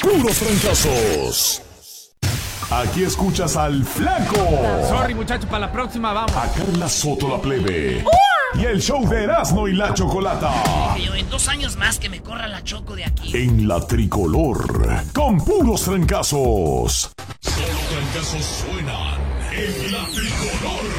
puros trancazos. Aquí escuchas al Flaco. Sorry, muchachos, para la próxima vamos. A Carla Soto la plebe. Y el show de Erasmo y la Chocolata. Yo en 2 años más que me corra la Choco de aquí. En la tricolor. Con puros trancazos. Solo trancazos suenan en la tricolor.